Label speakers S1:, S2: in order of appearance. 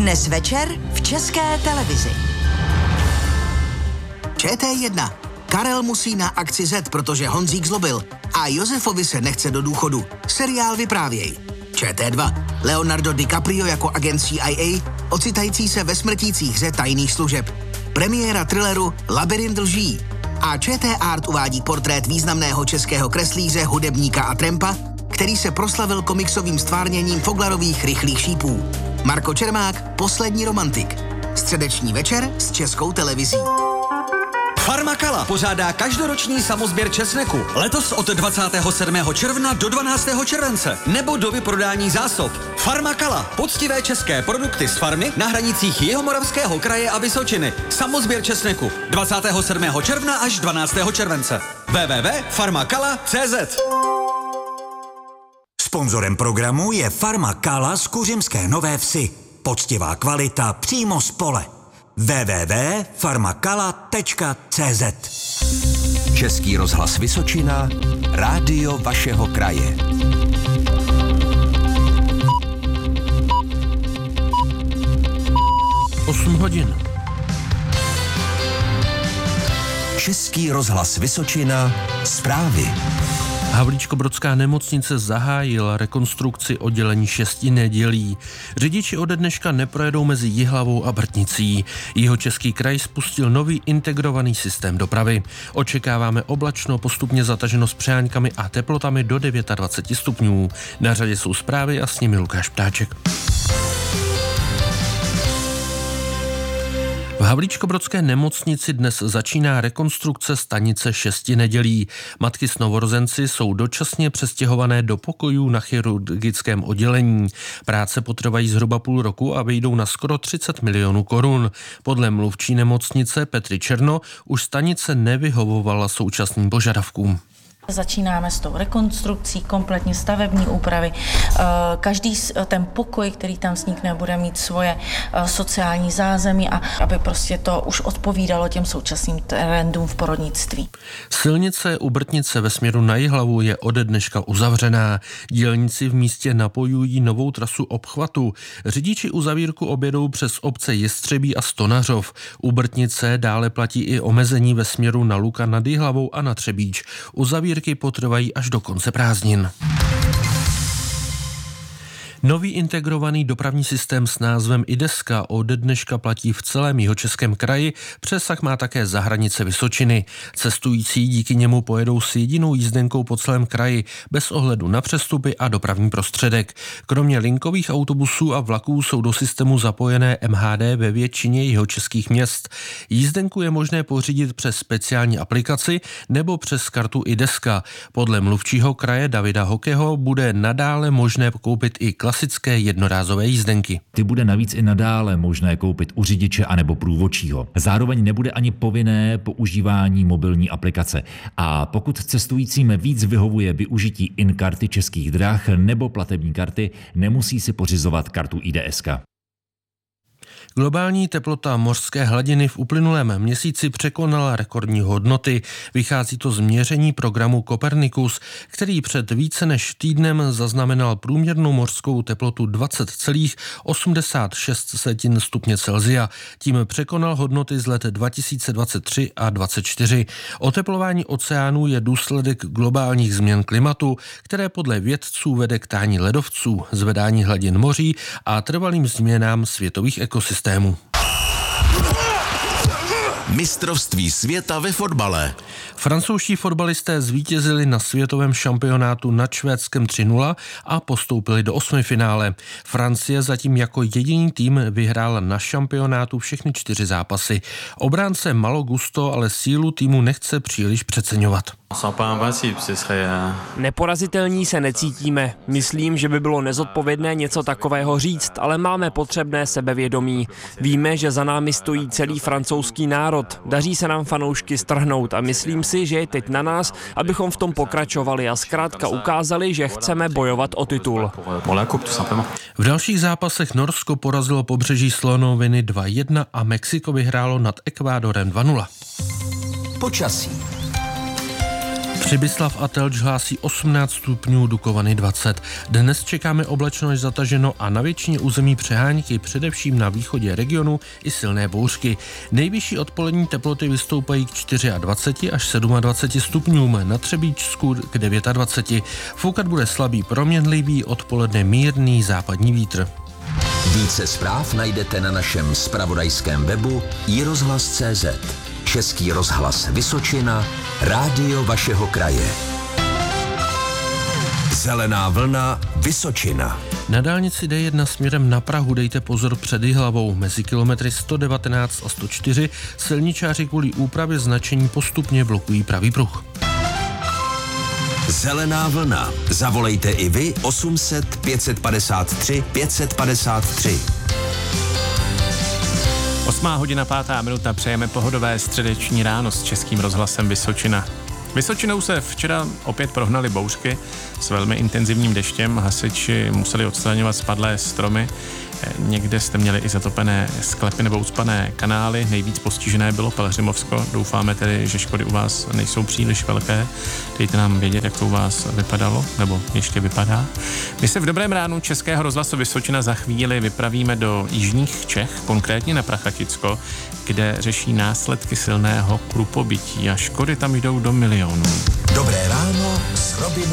S1: Dnes večer v České televizi.
S2: ČT1. Karel musí na akci Z, protože Honzík zlobil. A Josefovi se nechce do důchodu. Seriál Vyprávěj. ČT2. Leonardo DiCaprio jako agent CIA, ocitající se ve smrtící hře tajných služeb. Premiéra thrilleru Labyrint lží. A ČT Art uvádí portrét významného českého kreslíře, hudebníka a trampa, který se proslavil komiksovým stvárněním Foglarových rychlých šípů. Marko Čermák, Poslední romantik. Středeční večer s Českou televizí.
S3: Farmakala pořádá každoroční samosběr česneku. Letos od 27. června do 12. července. Nebo do vyprodání zásob. Farmakala. Poctivé české produkty z farmy na hranicích Jihomoravského kraje a Vysočiny. Samosběr česneku. 27. června až 12. července. www.farmakala.cz.
S4: Sponzorem programu je Farma Kala z Kuřimské Nové Vsi. Poctivá kvalita přímo z pole. www.farmakala.cz.
S5: Český rozhlas Vysočina, rádio vašeho kraje.
S6: Osm hodin.
S5: Český rozhlas Vysočina, zprávy.
S6: Havlíčkobrodská nemocnice zahájila rekonstrukci oddělení 6 nedělí. Řidiči ode dneška neprojedou mezi Jihlavou a Brtnicí. Jihočeský kraj spustil nový integrovaný systém dopravy. Očekáváme oblačno, postupně zataženo s přeháňkami a teplotami do 29 stupňů. Na řadě jsou zprávy a s nimi Lukáš Ptáček. V Havlíčkobrodské nemocnici dnes začíná rekonstrukce stanice 6 nedělí. Matky s novorozenci jsou dočasně přestěhované do pokojů na chirurgickém oddělení. Práce potrvají zhruba půl roku a vyjdou na skoro 30 milionů korun. Podle mluvčí nemocnice Petry Černo už stanice nevyhovovala současným požadavkům.
S7: Začínáme s tou rekonstrukcí, kompletně stavební úpravy. Každý ten pokoj, který tam vznikne, bude mít svoje sociální zázemí a aby prostě to už odpovídalo těm současným trendům v porodnictví.
S6: Silnice u Brtnice ve směru na Jihlavu je ode dneška uzavřená. Dělníci v místě napojují novou trasu obchvatu. Řidiči uzavírku objedou přes obce Jestřebí a Stonařov. U Brtnice dále platí i omezení ve směru na Luka nad Jihlavou a na Třebíč. Uzavírky potrvají až do konce prázdnin. Nový integrovaný dopravní systém s názvem iDeska ode dneška platí v celém Jihočeském kraji, přesah má také za hranice Vysočiny. Cestující díky němu pojedou s jedinou jízdenkou po celém kraji, bez ohledu na přestupy a dopravní prostředek. Kromě linkových autobusů a vlaků jsou do systému zapojené MHD ve většině jihočeských měst. Jízdenku je možné pořídit přes speciální aplikaci nebo přes kartu iDeska. Podle mluvčího kraje Davida Hokeho bude nadále možné koupit i klasické jednorázové jízdenky.
S8: Ty bude navíc i nadále možné koupit u řidiče anebo průvodčího. Zároveň nebude ani povinné používání mobilní aplikace. A pokud cestujícím víc vyhovuje využití in-karty Českých drah nebo platební karty, nemusí si pořizovat kartu iDeska.
S6: Globální teplota mořské hladiny v uplynulém měsíci překonala rekordní hodnoty. Vychází to z měření programu Copernicus, který před více než týdnem zaznamenal průměrnou mořskou teplotu 20,86 stupně Celsia. Tím překonal hodnoty z let 2023 a 2024. Oteplování oceánů je důsledek globálních změn klimatu, které podle vědců vede k tání ledovců, zvedání hladin moří a trvalým změnám světových ekosystémů.
S9: Mistrovství světa ve fotbale.
S6: Francouzští fotbalisté zvítězili na světovém šampionátu nad Švédskem 3-0 a postoupili do osmifinále. Francie zatím jako jediný tým vyhrála na šampionátu všechny 4 zápasy. Obránce Malo Gusto ale sílu týmu nechce příliš přeceňovat.
S10: Neporazitelní se necítíme. Myslím, že by bylo nezodpovědné něco takového říct, ale máme potřebné sebevědomí. Víme, že za námi stojí celý francouzský národ. Daří se nám fanoušky strhnout a myslím si, že je teď na nás, abychom v tom pokračovali a zkrátka ukázali, že chceme bojovat o titul.
S6: V dalších zápasech Norsko porazilo Pobřeží slonoviny 2-1 a Mexiko vyhrálo nad Ekvádorem 2-0.
S5: Počasí.
S6: Přibyslav a Telč hlásí 18 stupňů, Dukovany 20. Dnes čekáme oblačno až zataženo a na většině území přehánky, především na východě regionu i silné bouřky. Nejvyšší odpolední teploty vystoupají k 24 až 27 stupňům, na Třebíčsku k 29. Foukat bude slabý proměnlivý, odpoledne mírný západní vítr.
S5: Více zpráv najdete na našem zpravodajském webu iRozhlas.cz. Český rozhlas Vysočina, rádio vašeho kraje. Zelená vlna Vysočina.
S6: Na dálnici D1 směrem na Prahu dejte pozor před Jihlavou. Mezi kilometry 119 a 104 silničáři kvůli úpravě značení postupně blokují pravý pruh.
S5: Zelená vlna. Zavolejte i vy 800 553 553.
S11: 8:05 přejeme pohodové středeční ráno s Českým rozhlasem Vysočina. Vysočinou se včera opět prohnaly bouřky s velmi intenzivním deštěm. Hasiči museli odstraňovat spadlé stromy. Někde jste měli i zatopené sklepy nebo ucpané kanály. Nejvíc postižené bylo Pelhřimovsko. Doufáme tedy, že škody u vás nejsou příliš velké. Dejte nám vědět, jak to u vás vypadalo, nebo ještě vypadá. My se v dobrém ránu Českého rozhlasu Vysočina za chvíli vypravíme do jižních Čech, konkrétně na Prachaticko, kde řeší následky silného krupobytí a škody tam jdou do milionů.
S5: Dobré ráno s Robinem